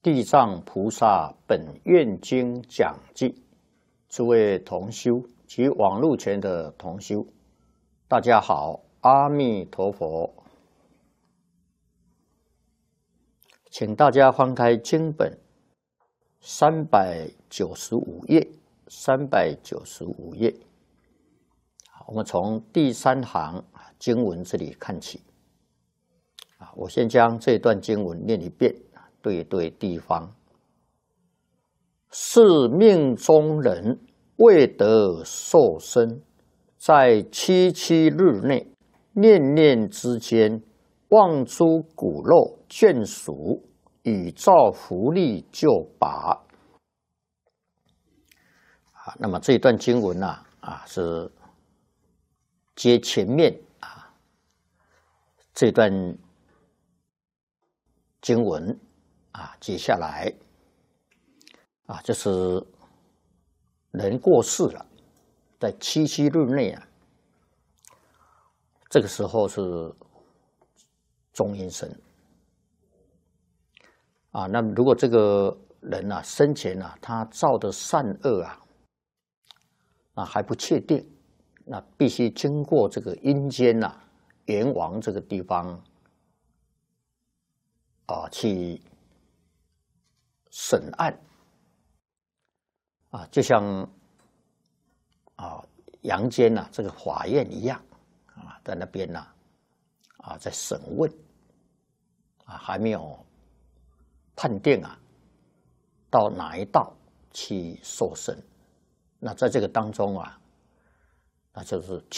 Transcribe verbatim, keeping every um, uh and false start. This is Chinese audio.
地藏菩萨本愿经讲记，诸位同修及网络前的同修，大家好，阿弥陀佛。请大家翻开经本三百九十五页，三百九十五页。我们从第三行经文这里看起。啊，我先将这段经文念一遍。对对地方，是命中人未得受身，在七七日内，念念之间，望诸骨肉眷属，以造福利就拔。啊，那么这段经文呢、啊，啊是接前面啊这段经文。啊，接下来啊，就是人过世了，在七七日内啊，这个时候是中阴身啊。那如果这个人啊生前啊，他造的善恶啊，啊还不确定，那必须经过这个阴间呐、啊，阎王这个地方啊去审案啊，就像啊阳间呐、啊、这个法院一样啊，在那边呐 啊, 啊在审问啊，还没有判定啊到哪一道去受审。那在这个当中啊，那就是